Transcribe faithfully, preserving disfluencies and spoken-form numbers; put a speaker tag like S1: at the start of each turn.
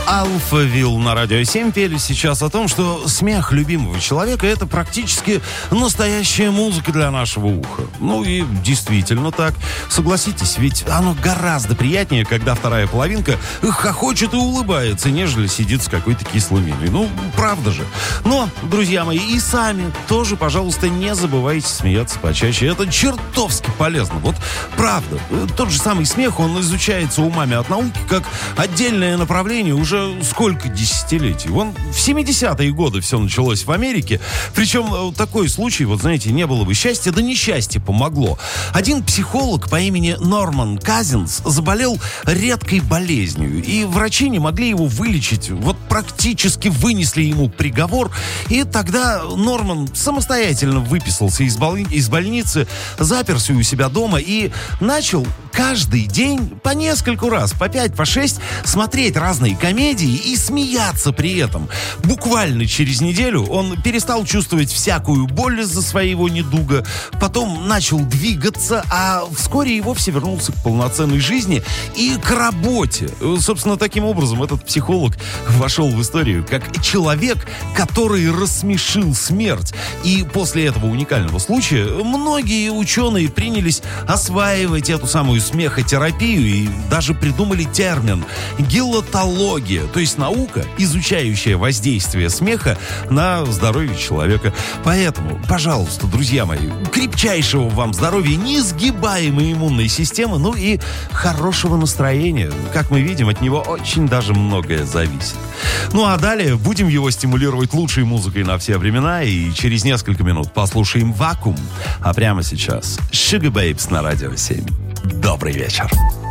S1: Алфавилл на Радио семь пели сейчас о том, что смех любимого человека — это практически настоящая музыка для нашего уха. Ну и действительно так. Согласитесь, ведь оно гораздо приятнее, когда вторая половинка хохочет и улыбается, нежели сидит с какой-то кислой миной. Ну, правда же. Но, друзья мои, и сами тоже, пожалуйста, не забывайте смеяться почаще. Это чертовски полезно. Вот правда. Тот же самый смех, он изучается умами от науки как отдельное направление уже сколько десятилетий. Вон в семидесятые годы все началось в Америке. Причем такой случай, вот знаете, не было бы счастья, да несчастье помогло. Один психолог по имени Норман Казинс заболел редкой болезнью, и врачи не могли его вылечить. Вот практически вынесли ему приговор, и тогда Норман самостоятельно выписался из, бол... из больницы, заперся у себя дома и начал каждый день по нескольку раз, по пять, по шесть, смотреть разные комедии и смеяться при этом. Буквально через неделю он перестал чувствовать всякую боль из-за своего недуга, потом начал двигаться, а вскоре и вовсе вернулся к полноценной жизни и к работе. Собственно, таким образом этот психолог вошел в историю как человек, который рассмешил смерть. И после этого уникального случая многие ученые принялись осваивать эту самую смехотерапию и даже придумали термин гелотология, то есть наука, изучающая воздействие смеха на здоровье человека. Поэтому, пожалуйста, друзья мои, крепчайшего вам здоровья, несгибаемой иммунной системы, ну и хорошего настроения. Как мы видим, от него очень даже многое зависит. Ну а далее будем его стимулировать лучшей музыкой на все времена, и через несколько минут послушаем «Вакуум». А прямо сейчас Sugar Babes на Радио семь. Добрый вечер.